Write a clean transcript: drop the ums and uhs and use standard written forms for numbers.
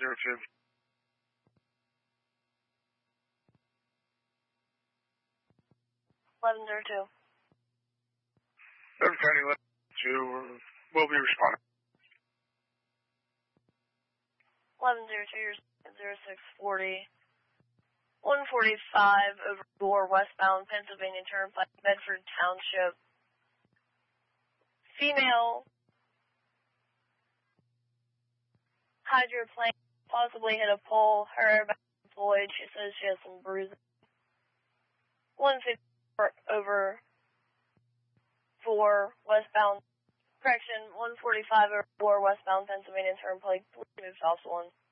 1102. 1102. Beaver County 1102 will be responding. 1102, 0640. 145 over 4 westbound Pennsylvania Turnpike, Bedford Township. Female hydroplane possibly hit a pole. Her back deployed. She says she has some bruises. 154 over 4 westbound. Correction, 145 over 4 westbound Pennsylvania Turnpike. Please move south 1.